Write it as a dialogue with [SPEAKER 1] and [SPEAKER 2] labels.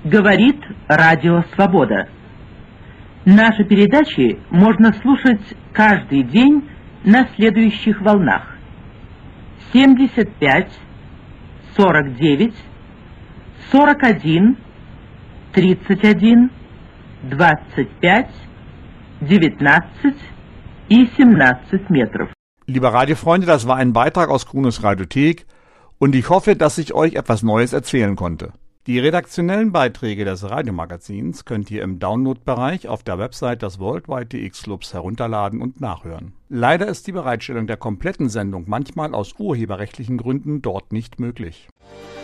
[SPEAKER 1] Говорит Радио Свобода. Наши передачи можно слушать каждый день на следующих волнах: 75, 49, 41, 31, 25, 19 и 17 метров.
[SPEAKER 2] Liebe Radiofreunde, das war ein Beitrag aus Kunos Radiothek und ich hoffe, dass ich euch etwas Neues erzählen konnte. Die redaktionellen Beiträge des Radiomagazins könnt ihr im Download-Bereich auf der Website des Worldwide TX Clubs herunterladen und nachhören. Leider ist die Bereitstellung der kompletten Sendung manchmal aus urheberrechtlichen Gründen dort nicht möglich.